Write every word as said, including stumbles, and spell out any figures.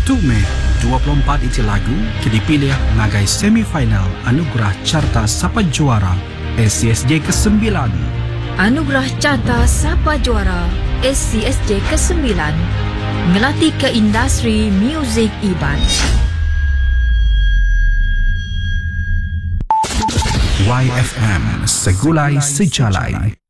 satu Mei dua puluh empat itu lagu dipilih ngagai semifinal Anugerah Carta Sapa Juara S C S J kesembilan. Anugerah Carta Sapa Juara S C S J kesembilan ngelatih ke industri muzik Iban. Y F M Segulai Sejalai.